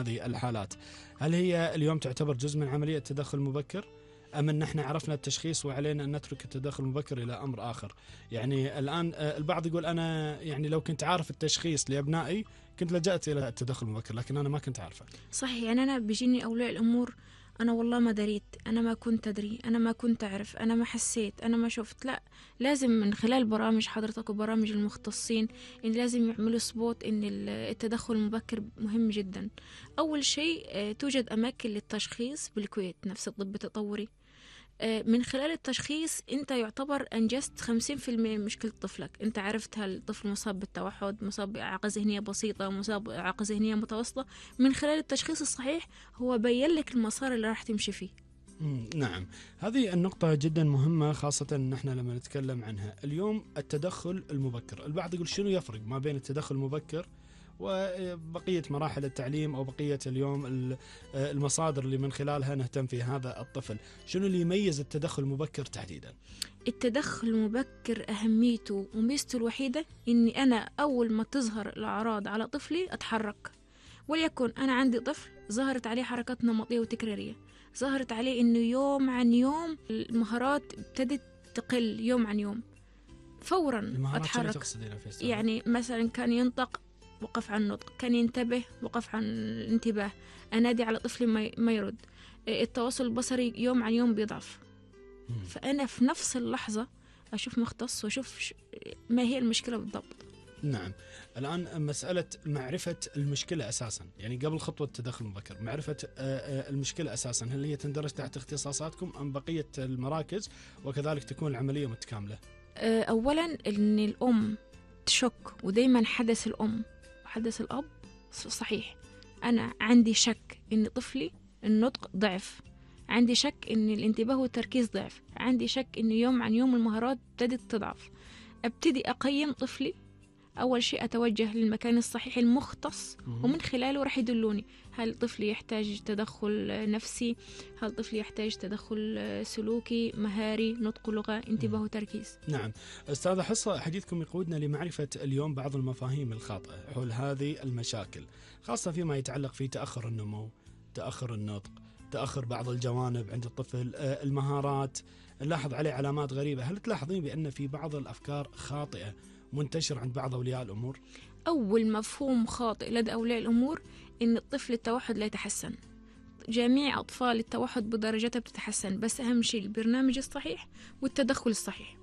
هذه الحالات. هل هي اليوم تعتبر جزء من عملية التدخل المبكر، أم أن احنا عرفنا التشخيص وعلينا أن نترك التدخل المبكر إلى أمر آخر؟ يعني الآن البعض يقول أنا يعني لو كنت عارف التشخيص لأبنائي كنت لجأت إلى التدخل المبكر، لكن أنا ما كنت عارفه. صحيح، يعني أنا بيجيني أولياء الأمور أنا والله ما دريت، أنا ما كنت أدري، أنا ما كنت أعرف، أنا ما حسيت، أنا ما شفت. لا، لازم من خلال برامج حضرتك وبرامج المختصين إن لازم يعملوا سبوت إن التدخل المبكر مهم جدا. أول شيء توجد أماكن للتشخيص بالكويت، نفس الطب التطوري. من خلال التشخيص انت يعتبر انجزت 50% من مشكلة طفلك. انت عرفت هل الطفل مصاب بالتوحد، مصاب بإعاقة ذهنية بسيطة، مصاب بإعاقة ذهنية متوسطة. من خلال التشخيص الصحيح هو بين لك المسار اللي راح تمشي فيه. نعم، هذه النقطة جدا مهمة، خاصة ان احنا لما نتكلم عنها اليوم التدخل المبكر. البعض يقول شنو يفرق ما بين التدخل المبكر وبقية مراحل التعليم أو بقية اليوم المصادر اللي من خلالها نهتم في هذا الطفل؟ شنو اللي يميز التدخل المبكر تحديدا؟ التدخل المبكر أهميته وميزته الوحيدة إني أنا أول ما تظهر الأعراض على طفلي أتحرك. وليكن أنا عندي طفل ظهرت عليه حركات نمطية وتكرارية، ظهرت عليه إنه يوم عن يوم المهارات ابتدت تقل يوم عن يوم، فورا أتحرك. يعني مثلا كان ينطق، وقف عن النطق، كان ينتبه، وقف عن الانتباه، أنادي على طفلي ما يرد، التواصل البصري يوم عن يوم بيضعف. فأنا في نفس اللحظة أشوف مختص وأشوف ما هي المشكلة بالضبط. نعم، الآن مسألة معرفة المشكلة أساسا، يعني قبل خطوة التدخل المبكر، معرفة المشكلة أساسا، هل هي تندرج تحت اختصاصاتكم أم بقية المراكز وكذلك تكون العملية متكاملة؟ أولا أن الأم تشك، ودايما حدث الأم وحدث الأب صحيح. أنا عندي شك أن طفلي النطق ضعف، عندي شك أن الانتباه والتركيز ضعف، عندي شك أن يوم عن يوم المهارات ابتدت تضعف. أبتدي أقيم طفلي. أول شيء أتوجه للمكان الصحيح المختص، ومن خلاله راح يدلوني هل طفلي يحتاج تدخل نفسي، هل طفلي يحتاج تدخل سلوكي، مهاري، نطق، لغة، انتباه وتركيز. نعم أستاذ حصة، حديثكم يقودنا لمعرفة اليوم بعض المفاهيم الخاطئة حول هذه المشاكل، خاصة فيما يتعلق في تأخر النمو، تأخر النطق، تأخر بعض الجوانب عند الطفل، المهارات نلاحظ عليه علامات غريبة. هل تلاحظين بأن في بعض الأفكار خاطئة منتشر عند بعض أولياء الأمور؟ أول مفهوم خاطئ لدى أولياء الأمور إن الطفل التوحد لا يتحسن. جميع أطفال التوحد بدرجتها بتتحسن، بس أهم شيء البرنامج الصحيح والتدخل الصحيح.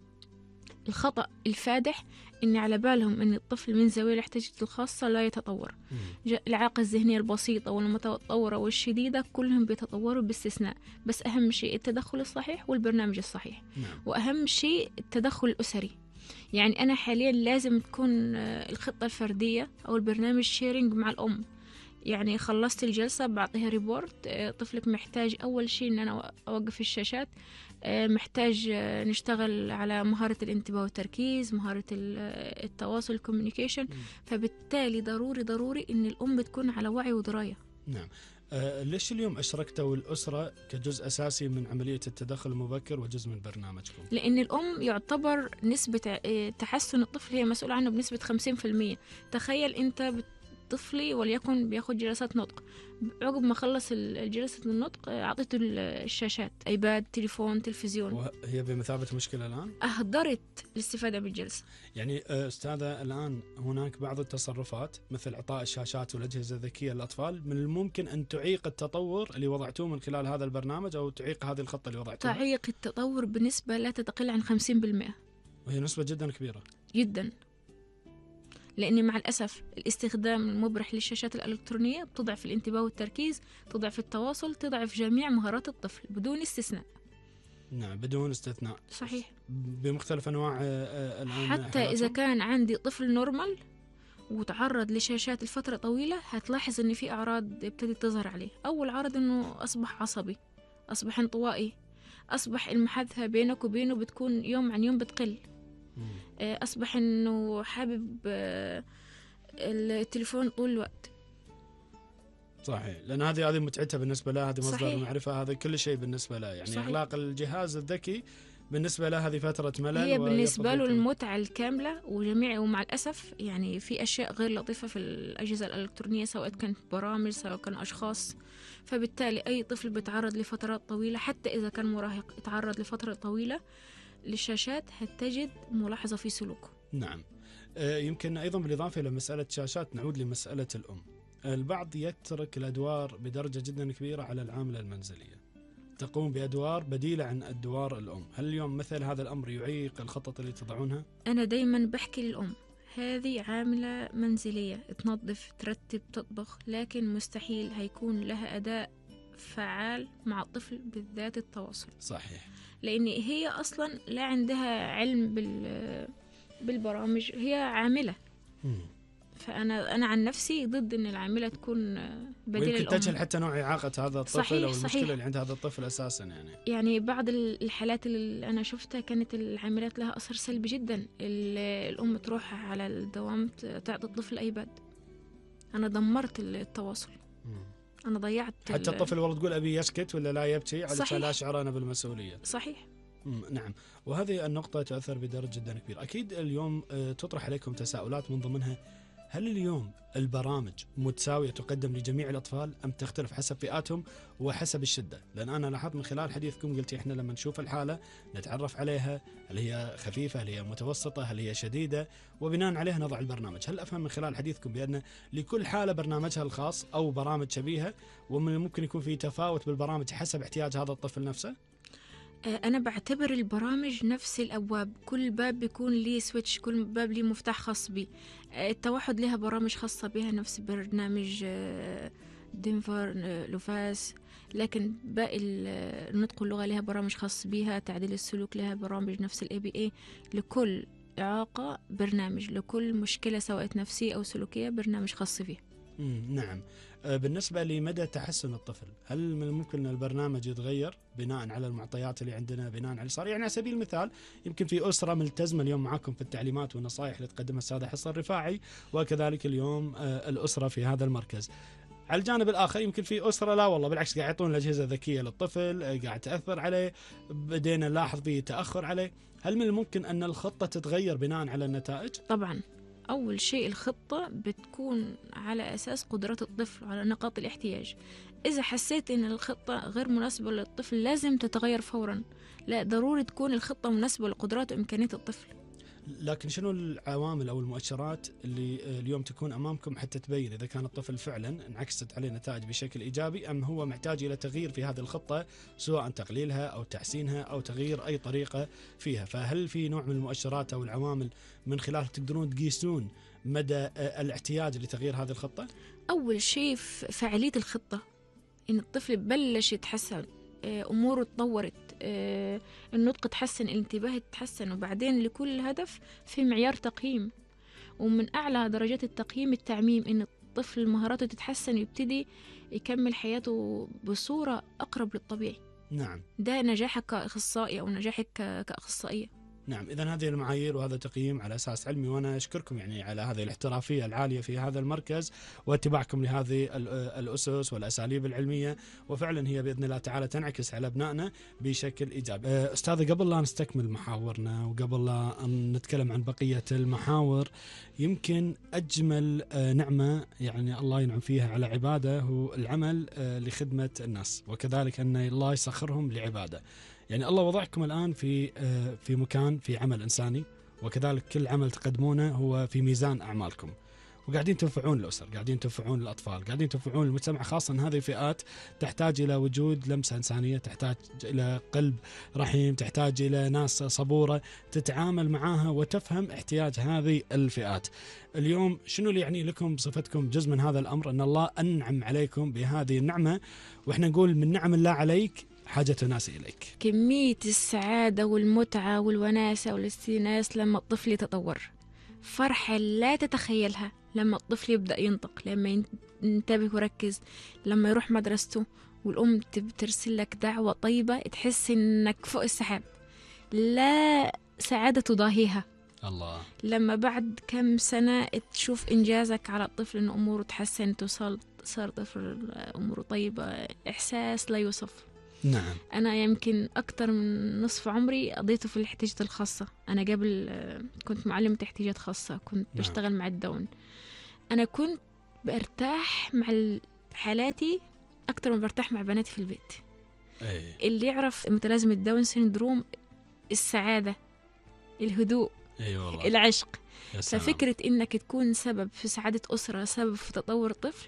الخطأ الفادح إن على بالهم إن الطفل من ذوي الاحتياجات الخاصة لا يتطور. الإعاقة الذهنية البسيطة والمتطورة والشديدة كلهم بيتطوروا باستثناء، بس أهم شيء التدخل الصحيح والبرنامج الصحيح. وأهم شيء التدخل الأسري. يعني أنا حاليا لازم تكون الخطة الفردية أو البرنامج شيرينج مع الأم. يعني خلصت الجلسة بعطيها ريبورت، طفلك محتاج أول شيء إن أنا أوقف الشاشات، محتاج نشتغل على مهارة الانتباه والتركيز، مهارة التواصل الكوميونيكيشن. فبالتالي ضروري إن الأم تكون على وعي ودراية. نعم. ليش اليوم أشركتوا الأسرة كجزء أساسي من عملية التدخل المبكر وجزء من برنامجكم؟ لأن الأم يعتبر نسبة تحسن الطفل هي مسؤولة عنه بنسبة 50%. تخيل أنت طفلي وليكن بياخد جلسات نطق، عقب ما خلص الجلسة النطق أعطيته الشاشات، أيباد، تليفون، تلفزيون. وهي بمثابة مشكلة الآن؟ أهدرت الاستفادة بالجلسة. يعني أستاذة الآن هناك بعض التصرفات مثل إعطاء الشاشات والأجهزة الذكية للأطفال من الممكن أن تعيق التطور اللي وضعتوه من خلال هذا البرنامج، أو تعيق هذه الخطة اللي وضعتوها؟ تعيق التطور بنسبة لا تتقل عن 50%، وهي نسبة جدا كبيرة جدا. لأن مع الأسف الاستخدام المبرح للشاشات الإلكترونية بتضعف الانتباه والتركيز، تضعف التواصل، تضعف جميع مهارات الطفل بدون استثناء. نعم، بدون استثناء. صحيح. بمختلف أنواع الآن حتى حياتهم. إذا كان عندي طفل نورمال وتعرض لشاشات لفترة طويلة هتلاحظ إن في أعراض ابتدت تظهر عليه. أول عرض إنه أصبح عصبي، أصبح انطوائي، أصبح المحادثة بينك وبينه بتكون يوم عن يوم بتقل، أصبح إنه حابب التليفون طول الوقت. صحيح، لأن هذه متعتها بالنسبة له، هذه مصدر المعرفة، هذا كل شيء بالنسبة له. يعني صحيح. إغلاق الجهاز الذكي بالنسبة له هذه فترة ملل، هي بالنسبة له ويفضل المتعة الكاملة ومع الأسف يعني في أشياء غير لطيفة في الأجهزة الإلكترونية، سواء كانت برامج سواء كان أشخاص. فبالتالي أي طفل بيتعرض لفترات طويلة، حتى إذا كان مراهق يتعرض لفترة طويلة للشاشات، هتجد ملاحظة في سلوكه. نعم. يمكن أيضا بالإضافة إلى مسألة شاشات نعود لمسألة الأم. البعض يترك الأدوار بدرجة جدا كبيرة على العاملة المنزلية، تقوم بأدوار بديلة عن أدوار الأم. هل اليوم مثل هذا الأمر يعيق الخطط اللي تضعونها؟ أنا دايما بحكي للأم هذه عاملة منزلية، تنظف ترتب تطبخ، لكن مستحيل هيكون لها أداء فعال مع الطفل، بالذات التواصل. صحيح. لأن هي أصلا لا عندها علم بالبرامج، هي عاملة. فأنا عن نفسي ضد إن العاملة تكون بديل ويمكن الأم. تجهل حتى نوع إعاقة هذا الطفل. صحيح أو المشكلة صحيح. اللي عند هذا الطفل أساسا. يعني بعض الحالات اللي أنا شفتها كانت العاملات لها أثر سلبي جدا. الأم تروح على الدوام تعطي الطفل أيباد. أنا دمرت التواصل. أنا ضيعت حتى الطفل والله تقول أبي يسكت ولا لا يبكي علشان لا أشعر أنا بالمسؤولية. صحيح. نعم. وهذه النقطة تؤثر بدرجة جدا كبير. أكيد اليوم تطرح عليكم تساؤلات، من ضمنها هل اليوم البرامج متساوية تقدم لجميع الأطفال أم تختلف حسب فئاتهم وحسب الشدة؟ لأن أنا لاحظت من خلال حديثكم قلت إحنا لما نشوف الحالة نتعرف عليها، هل هي خفيفة، هل هي متوسطة، هل هي شديدة، وبناء عليها نضع البرنامج. هل أفهم من خلال حديثكم بأن لكل حالة برنامجها الخاص أو برامج شبيهة، ومن ممكن يكون في تفاوت بالبرامج حسب احتياج هذا الطفل نفسه؟ أنا بعتبر البرامج نفس الأبواب، كل باب بيكون ليه سويتش، كل باب ليه مفتاح خاص به. التوحد لها برامج خاصة بها، نفس برنامج دينفر لوفاس. لكن باقي النطق واللغة لها برامج خاص بها، تعديل السلوك لها برامج نفس الABA. لكل إعاقة برنامج، لكل مشكلة سواء نفسية أو سلوكية برنامج خاص فيه. نعم. بالنسبة لمدى تحسن الطفل، هل من الممكن أن البرنامج يتغير بناء على المعطيات اللي عندنا، بناء على صار؟ يعني على سبيل المثال يمكن في أسرة ملتزمة اليوم معكم في التعليمات والنصائح اللي تقدمها السادة حصة الرفاعي، وكذلك اليوم الأسرة في هذا المركز. على الجانب الآخر يمكن في أسرة لا والله بالعكس قاعد يعطون الأجهزة الذكية للطفل، قاعد تأثر عليه، بدينا نلاحظ فيه تأخر عليه. هل من الممكن أن الخطة تتغير بناء على النتائج؟ طبعا. أول شيء الخطة بتكون على أساس قدرات الطفل وعلى نقاط الاحتياج. إذا حسيت إن الخطة غير مناسبة للطفل لازم تتغير فورا. لا، ضروري تكون الخطة مناسبة لقدرات وإمكانيات الطفل. لكن شنو العوامل أو المؤشرات اللي اليوم تكون أمامكم حتى تبين إذا كان الطفل فعلا انعكست عليه نتائج بشكل إيجابي، أم هو محتاج إلى تغيير في هذه الخطة، سواء تقليلها أو تحسينها أو تغيير أي طريقة فيها؟ فهل في نوع من المؤشرات أو العوامل من خلالها تقدرون تقيسون مدى الاحتياج لتغيير هذه الخطة؟ أول شيء فعالية الخطة، إن الطفل بلش يتحسن، أموره تطورت، النطق تحسن، الانتباه تحسن. وبعدين لكل هدف في معيار تقييم، ومن أعلى درجات التقييم التعميم، إن الطفل مهاراته تتحسن ويبتدي يكمل حياته بصورة أقرب للطبيعي. نعم. ده نجاحك كأخصائي أو نجاحك كأخصائية. نعم. إذن هذه المعايير وهذا تقييم على أساس علمي، وأنا أشكركم يعني على هذه الاحترافية العالية في هذا المركز واتباعكم لهذه الأسس والأساليب العلمية، وفعلا هي بإذن الله تعالى تنعكس على أبنائنا بشكل إيجابي. أستاذ، قبل لا نستكمل محاورنا وقبل لا نتكلم عن بقية المحاور، يمكن أجمل نعمة يعني الله ينعم فيها على عباده هو العمل لخدمة الناس، وكذلك أن الله يسخرهم لعباده. يعني الله وضعكم الآن في مكان، في عمل إنساني، وكذلك كل عمل تقدمونه هو في ميزان أعمالكم، وقاعدين تنفعون الأسر، قاعدين تنفعون الأطفال، قاعدين تنفعون المجتمع، خاصة هذه الفئات تحتاج إلى وجود لمسة إنسانية، تحتاج إلى قلب رحيم، تحتاج إلى ناس صبورة تتعامل معها وتفهم احتياج هذه الفئات. اليوم شنو اللي يعني لكم بصفتكم جزء من هذا الأمر أن الله أنعم عليكم بهذه النعمة، وإحنا نقول من نعم الله عليك حاجة الناس إليك؟ كمية السعادة والمتعة والوناسة والاستئناس لما الطفل يتطور، فرحة لا تتخيلها لما الطفل يبدأ ينطق، لما ينتبه وركز، لما يروح مدرسته والأم ترسل لك دعوة طيبة تحس إنك فوق السحاب، لا سعادة تضاهيها. الله. لما بعد كم سنة تشوف إنجازك على الطفل إن أموره تحسن، صار طفل أموره طيبة، إحساس لا يوصف. نعم. أنا يمكن أكتر من نصف عمري قضيته في الاحتياجات الخاصة. أنا قبل كنت معلمة احتياجات خاصة، كنت بشتغل مع الدون. أنا كنت برتاح مع حالاتي أكتر من برتاح مع بناتي في البيت. اللي يعرف متلازمة داون سيندروم، السعادة، الهدوء، والله. العشق. ففكرة إنك تكون سبب في سعادة أسرة، سبب في تطور طفل،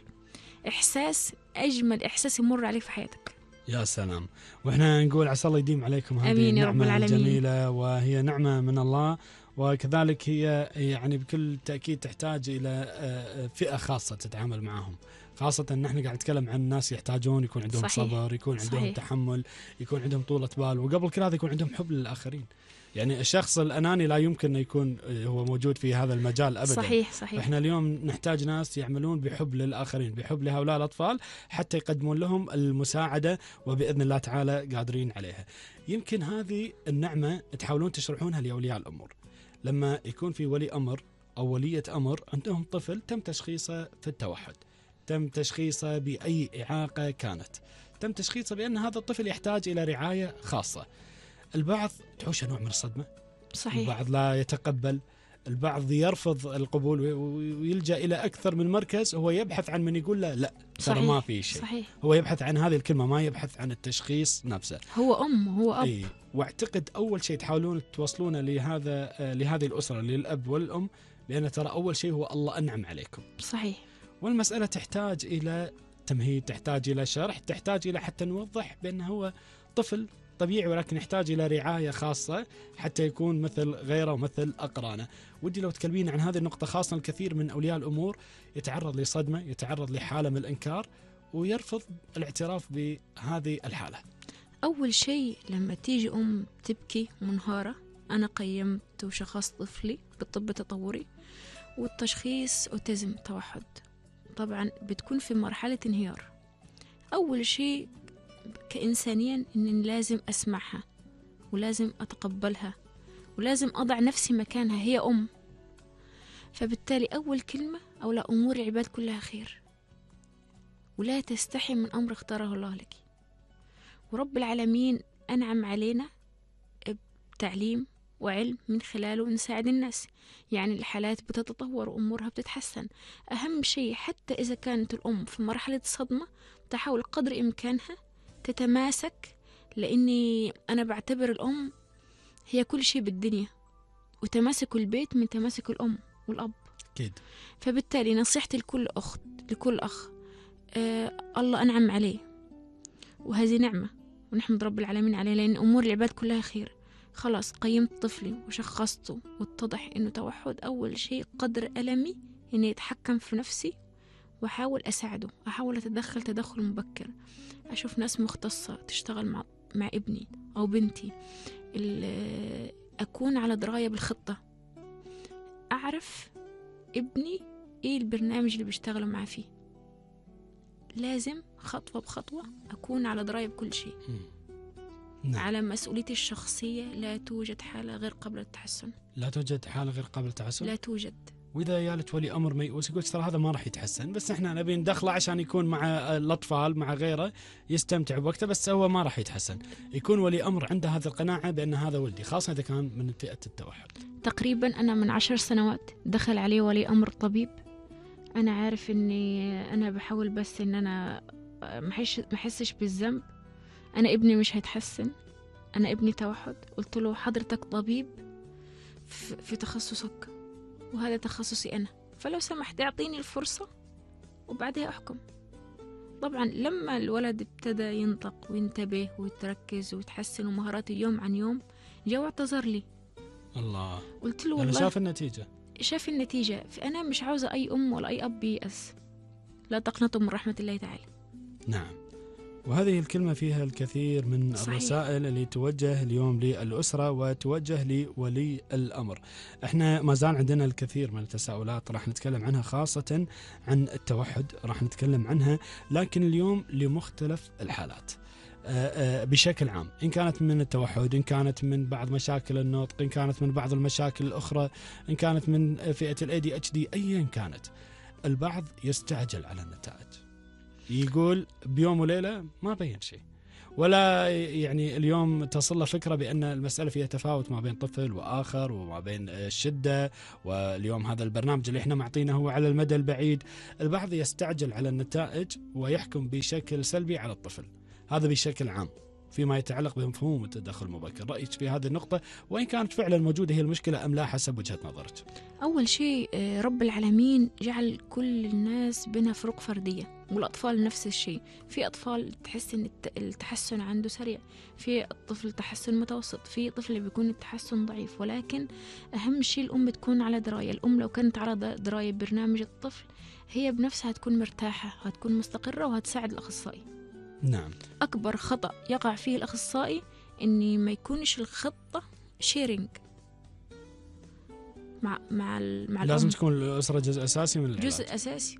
إحساس أجمل إحساس يمر عليك في حياتك. يا سلام. وإحنا نقول عسى الله يديم عليكم هذه النعمة الجميلة، وهي نعمة من الله، وكذلك هي يعني بكل تأكيد تحتاج إلى فئة خاصة تتعامل معهم، خاصة أن احنا قاعد نتكلم عن ناس يحتاجون يكون عندهم صبر، يكون عندهم تحمل، يكون عندهم طولة بال، وقبل كل هذا يكون عندهم حب للآخرين. يعني الشخص الأناني لا يمكن أن يكون هو موجود في هذا المجال أبدا. صحيح. احنا اليوم نحتاج ناس يعملون بحب للآخرين، بحب لهؤلاء الأطفال، حتى يقدمون لهم المساعدة، وبإذن الله تعالى قادرين عليها. يمكن هذه النعمة تحاولون تشرحونها لأولياء الأمور. لما يكون في ولي أمر أو ولية أمر عندهم طفل تم تشخيصه في التوحد، تم تشخيصه بأي إعاقة كانت، تم تشخيصه بأن هذا الطفل يحتاج إلى رعاية خاصة، البعض تحوش نوع من الصدمة، صحيح. البعض لا يتقبل، البعض يرفض القبول ويلجأ إلى أكثر من مركز، هو يبحث عن من يقول له لا ترى ما في شيء. صحيح. هو يبحث عن هذه الكلمة، ما يبحث عن التشخيص نفسه. هو أم، هو أب. واعتقد أول شيء تحاولون توصلونه لهذه الأسرة، للأب والأم، بأن ترى أول شيء هو الله أنعم عليكم. صحيح. والمسألة تحتاج إلى تمهيد، تحتاج إلى شرح، تحتاج إلى حتى نوضح بأنه هو طفل طبيعي، ولكن يحتاج إلى رعاية خاصة حتى يكون مثل غيره ومثل أقرانه. ودي لو تكلمين عن هذه النقطة، خاصة الكثير من أولياء الأمور يتعرض لصدمة، يتعرض لحالة من الإنكار، ويرفض الاعتراف بهذه الحالة. أول شيء لما تيجي أم تبكي منهارة، أنا قيمت وشخصت طفلي بالطب التطوري والتشخيص أوتيزم توحد، طبعا بتكون في مرحلة انهيار. أول شيء كإنسانيا إن لازم أسمعها، ولازم أتقبلها، ولازم أضع نفسي مكانها، هي أم. فبالتالي أول كلمة: أولى أمور العباد كلها خير، ولا تستحي من أمر اختاره الله لك. ورب العالمين أنعم علينا بتعليم وعلم من خلاله نساعد الناس، يعني الحالات بتتطور وأمورها بتتحسن. أهم شيء حتى إذا كانت الأم في مرحلة صدمة تحاول قدر إمكانها تتماسك، لأني أنا بعتبر الأم هي كل شيء بالدنيا، وتماسك البيت من تماسك الأم والأب أكيد. فبالتالي نصيحتي لكل أخت، لكل أخ، الله أنعم عليه، وهذه نعمة ونحمد رب العالمين عليه، لأن أمور العباد كلها خير. خلاص قيمت طفلي وشخصته واتضح إنه توحد، أول شيء قدر ألمي إني أتحكم في نفسي وأحاول أساعده، أحاول أتدخل تدخل مبكر، أشوف ناس مختصة تشتغل مع ابني أو بنتي، أكون على دراية بالخطة، أعرف ابني إيه البرنامج اللي بيشتغلوا معاه فيه، لازم خطوة بخطوة أكون على دراية بكل شيء. على مسؤوليتي الشخصية لا توجد حالة غير قبل التحسن. لا توجد حالة غير قبل التحسن؟ لا توجد. وإذا يالت ولي أمر ميؤوس يقول ترى هذا ما راح يتحسن، بس إحنا نبي ندخله عشان يكون مع الأطفال مع غيره يستمتع بوقته، بس هو ما راح يتحسن. يكون ولي أمر عنده هذه القناعة بأن هذا ولدي، خاصة إذا كان من فئة التوحد. تقريبا أنا من 10 سنوات دخل علي ولي أمر طبيب، أنا عارف إني أنا بحاول بس إن أنا ما أحسش بالذنب، أنا ابني مش هيتحسن، أنا ابني توحد. قلت له حضرتك طبيب في تخصصك وهذا تخصصي أنا، فلو سمحت اعطيني الفرصة وبعدها أحكم. طبعا لما الولد ابتدى ينطق وينتبه ويتركز ويتحسن ومهاراته يوم عن يوم، جاء واعتذر لي. الله. قلت له والله شاف النتيجة. فأنا مش عاوزة أي أم ولا أي أب ييأس، لا تقنطوا من رحمة الله تعالى. نعم. وهذه الكلمة فيها الكثير من صحيح. الرسائل اللي توجه اليوم للأسرة وتوجه لولي الأمر. احنا ما زال عندنا الكثير من التساؤلات راح نتكلم عنها، خاصة عن التوحد راح نتكلم عنها، لكن اليوم لمختلف الحالات بشكل عام، إن كانت من التوحد، إن كانت من بعض مشاكل النطق، إن كانت من بعض المشاكل الأخرى، إن كانت من فئة ADHD، أيا كانت. البعض يستعجل على النتائج، يقول بيوم وليلة ما بين شيء، ولا يعني اليوم تصل له فكرة بأن المسألة فيها تفاوت ما بين طفل وآخر وما بين الشدة، واليوم هذا البرنامج اللي احنا معطينه هو على المدى البعيد. البعض يستعجل على النتائج ويحكم بشكل سلبي على الطفل، هذا بشكل عام فيما يتعلق بمفهوم التدخل المبكر. رأيك في هذه النقطة، وإن كانت فعلا موجودة هي المشكلة أم لا حسب وجهة نظرك؟ أول شيء رب العالمين جعل كل الناس بينها فروق فردية، والأطفال نفس الشيء. في أطفال تحس إن التحسن عنده سريع، في الطفل تحسن متوسط، في طفل بيكون التحسن ضعيف. ولكن أهم شيء الأم تكون على دراية. الأم لو كانت على دراية ببرنامج الطفل هي بنفسها هتكون مرتاحة، هتكون مستقرة، وهتساعد الأخصائي. نعم. أكبر خطأ يقع فيه الأخصائي إني ما يكونش الخطة شيرينج مع لازم تكون الأسرة جزء أساسي من العلاج. جزء أساسي.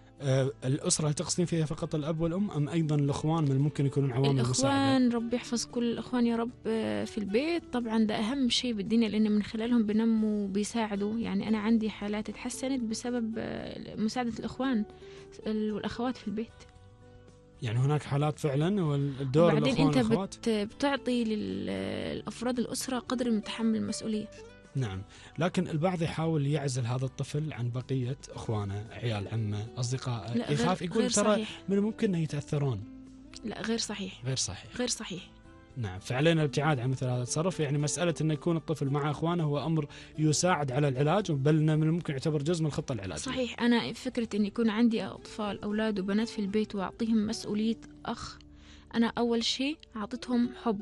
الأسرة تقصدين فيها فقط الأب والأم أم أيضا الأخوان من الممكن يكونون عوامل مساعدة؟ الأخوان رب يحفظ كل الأخوان يا رب في البيت، طبعا ده أهم شيء بالدنيا، لأن من خلالهم بنموا وبيساعدوا. يعني أنا عندي حالات اتحسنت بسبب مساعدة الأخوان والأخوات في البيت. يعني هناك حالات فعلا، والدور بعدين الأخوان أنت والأخوات بتعطي للأفراد الأسرة قدر من تحمل المسؤولية. نعم. لكن البعض يحاول يعزل هذا الطفل عن بقية أخوانه، عيال عمه، أصدقائه، يخاف يقول ترى من الممكن أن يتأثرون. لا، غير صحيح. غير صحيح. غير صحيح. نعم. فعلينا الابتعاد عن مثل هذا التصرف. يعني مسألة أن يكون الطفل مع أخوانه هو أمر يساعد على العلاج، بل من الممكن يعتبر جزء من الخطة العلاجية. صحيح. أنا فكرة أن يكون عندي أطفال أولاد وبنات في البيت وأعطيهم مسؤولية أخ، أنا أول شيء أعطيتهم حب،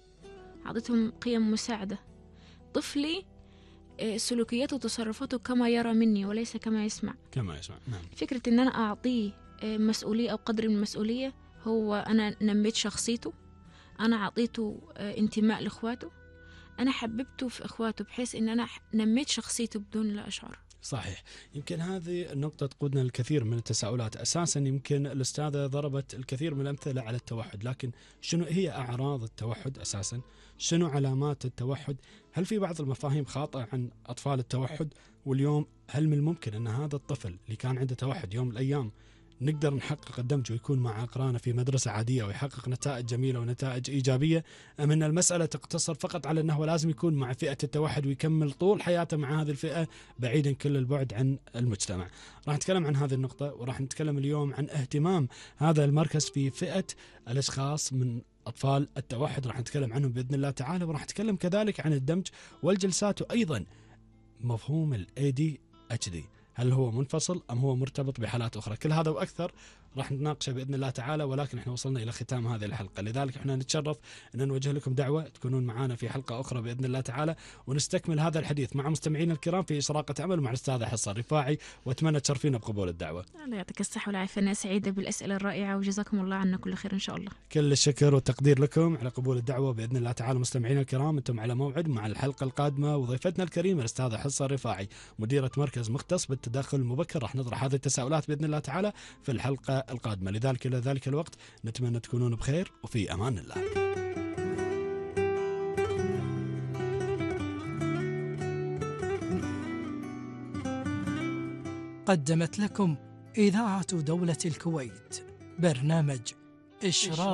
أعطيتهم قيم مساعدة. طفلي سلوكياته وتصرفاته كما يرى مني وليس كما يسمع. كما يسمع. نعم. فكرة أن أنا أعطيه مسؤولية أو قدر من المسؤولية، هو أنا نميت شخصيته، أنا أعطيته انتماء لإخواته، أنا حببته في إخواته، بحيث أن أنا نميت شخصيته بدون لا أشعر. صحيح. يمكن هذه النقطة تقودنا للكثير من التساؤلات. أساسا يمكن الأستاذة ضربت الكثير من الأمثلة على التوحد، لكن شنو هي أعراض التوحد أساسا؟ شنو علامات التوحد؟ هل في بعض المفاهيم خاطئة عن أطفال التوحد؟ واليوم هل من الممكن أن هذا الطفل اللي كان عنده توحد يوم من الأيام نقدر نحقق الدمج ويكون مع أقرانه في مدرسة عادية ويحقق نتائج جميلة ونتائج إيجابية، أم أن المسألة تقتصر فقط على أنه لازم يكون مع فئة التوحد ويكمل طول حياته مع هذه الفئة بعيدا كل البعد عن المجتمع؟ راح نتكلم عن هذه النقطة، وراح نتكلم اليوم عن اهتمام هذا المركز في فئة الأشخاص من أطفال التوحد، راح نتكلم عنهم بإذن الله تعالى، وراح نتكلم كذلك عن الدمج والجلسات، وأيضا مفهوم ال ADHD، هل هو منفصل أم هو مرتبط بحالات أخرى؟ كل هذا وأكثر راح نتناقشه بإذن الله تعالى. ولكن احنا وصلنا إلى ختام هذه الحلقة، لذلك احنا نتشرف أن نوجه لكم دعوة تكونون معنا في حلقة أخرى بإذن الله تعالى، ونستكمل هذا الحديث مع مستمعينا الكرام في إشراقة عمل مع الأستاذة حصة الرفاعي، وأتمنى تشرفينا بقبول الدعوة. الله يعطيك الصحة والعافية، أنا سعيدة بالأسئلة الرائعة، وجزاكم الله عنا كل خير إن شاء الله. كل الشكر والتقدير لكم على قبول الدعوة بإذن الله تعالى. مستمعينا الكرام، أنتم على موعد مع الحلقة القادمة، وضيفتنا الكريمة الأستاذة حصة الرفاعي، مديرة مركز مختص بالتدخل المبكر. راح نطرح هذه التساؤلات بإذن الله تعالى في الحلقة القادمة. لذلك إلى ذلك الوقت نتمنى تكونون بخير وفي أمان الله. قدمت لكم إذاعة دولة الكويت برنامج إشراق